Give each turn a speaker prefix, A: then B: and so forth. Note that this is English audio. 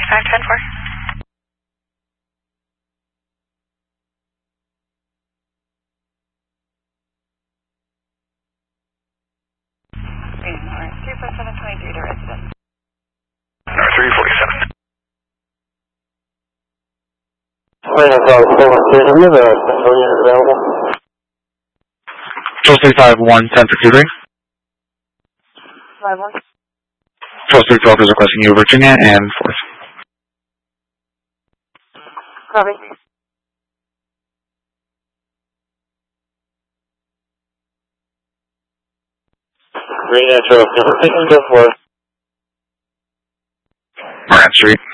A: 510-4.
B: Alright, 34723 to residence.
C: 347.
D: Wait, do we have a control unit available?
C: Control 351, 10 for tutoring.
B: 51.
C: Control 312 is requesting you Virginia and 4th.
B: Copy.
D: Green Intro, go for it.
C: Moran Street.